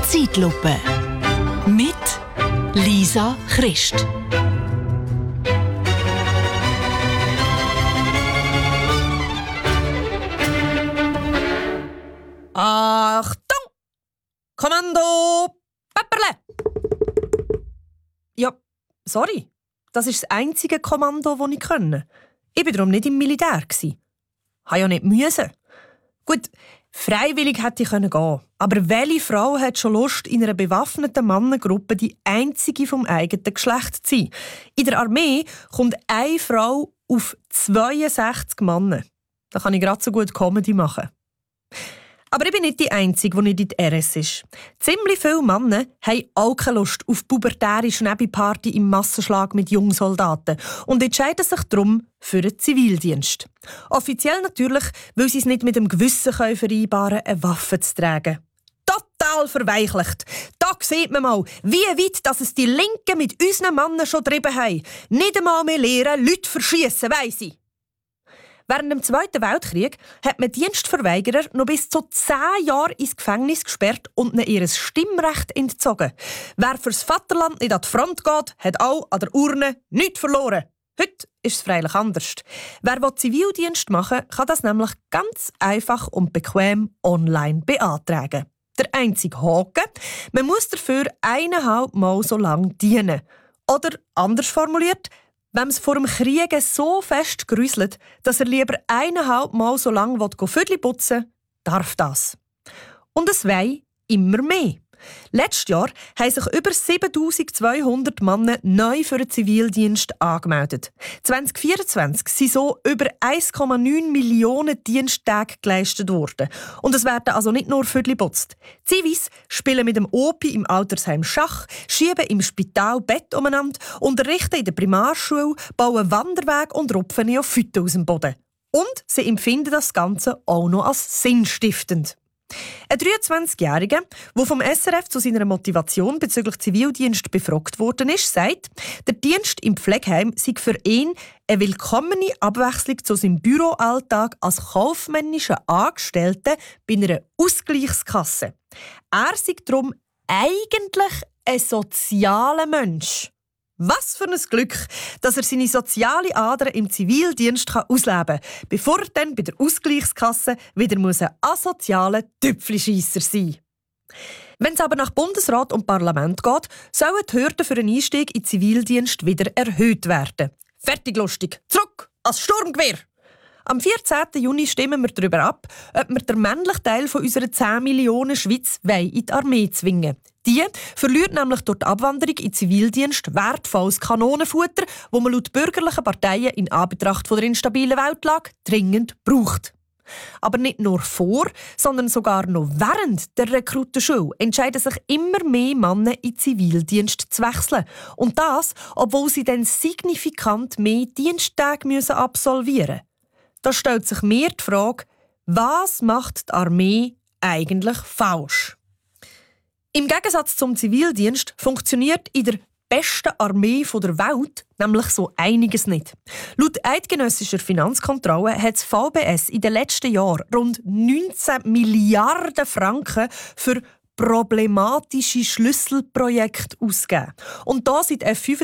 Zeitlupe mit Lisa Christ. Achtung! Kommando! Pepperle! Ja, sorry. Das ist das einzige Kommando, das ich konnte. Ich war darum nicht im Militär. Habe ja nicht müssen. Gut, freiwillig hätte ich gehen können. Aber welche Frau hat schon Lust, in einer bewaffneten Mannengruppe die einzige vom eigenen Geschlecht zu sein? In der Armee kommt eine Frau auf 62 Männer. Da kann ich gerade so gut Comedy machen. Aber ich bin nicht die Einzige, die nicht in die RS ist. Ziemlich viele Männer haben auch keine Lust auf pubertäre Schnäbi-Party im Massenschlag mit Jungsoldaten und entscheiden sich darum für den Zivildienst. Offiziell natürlich, weil sie es nicht mit dem Gewissen vereinbaren können, eine Waffe zu tragen. Total verweichlicht. Da sieht man mal, wie weit dass es die Linken mit unseren Männern schon getrieben haben. Nicht einmal mehr lehren, Leute verschiessen, weiss ich. Während dem Zweiten Weltkrieg hat man Dienstverweigerer noch bis zu 10 Jahre ins Gefängnis gesperrt und ihnen ihr Stimmrecht entzogen. Wer fürs Vaterland nicht an die Front geht, hat auch an der Urne nichts verloren. Heute ist es freilich anders. Wer Zivildienst machen will, kann das nämlich ganz einfach und bequem online beantragen. Der einzige Haken: man muss dafür 1,5 Mal so lange dienen. Oder anders formuliert: wenn es vor dem Krieg so fest grüselt, dass er lieber 1,5 Mal so lange Viertel putzen will, darf das. Und es wollen immer mehr. Letztes Jahr haben sich über 7200 Männer neu für den Zivildienst angemeldet. 2024 sind so über 1,9 Millionen Diensttage geleistet worden. Und es werden also nicht nur Viertel putzt. Zivis spielen mit dem Opi im Altersheim Schach, schieben im Spital Bett umeinander, unterrichten in der Primarschule, bauen Wanderwege und rupfen Neophyten aus dem Boden. Und sie empfinden das Ganze auch noch als sinnstiftend. Ein 23-Jähriger, der vom SRF zu seiner Motivation bezüglich Zivildienst befragt worden ist, sagt, der Dienst im Pflegeheim sei für ihn eine willkommene Abwechslung zu seinem Büroalltag als kaufmännischer Angestellter bei einer Ausgleichskasse. Er sei darum eigentlich ein sozialer Mensch. Was für ein Glück, dass er seine soziale Ader im Zivildienst ausleben kann, bevor er dann bei der Ausgleichskasse wieder ein asozialer Tüpfelscheisser sein muss. Wenn es aber nach Bundesrat und Parlament geht, sollen die Hürden für einen Einstieg in den Zivildienst wieder erhöht werden. Fertig lustig, zurück als Sturmgewehr! Am 14. Juni stimmen wir darüber ab, ob wir den männlichen Teil von unserer 10 Millionen Schweiz in die Armee zwingen. Die verliert nämlich durch die Abwanderung in den Zivildienst wertvolles Kanonenfutter, das man laut bürgerlichen Parteien in Anbetracht der instabilen Weltlage dringend braucht. Aber nicht nur vor, sondern sogar noch während der Rekrutenschule entscheiden sich immer mehr Männer in den Zivildienst zu wechseln. Und das, obwohl sie dann signifikant mehr Diensttage absolvieren müssen. Da stellt sich mir die Frage, was macht die Armee eigentlich falsch? Im Gegensatz zum Zivildienst funktioniert in der besten Armee der Welt nämlich so einiges nicht. Laut eidgenössischer Finanzkontrolle hat das VBS in den letzten Jahren rund 19 Milliarden Franken für problematische Schlüsselprojekte ausgegeben. Und da sind F-35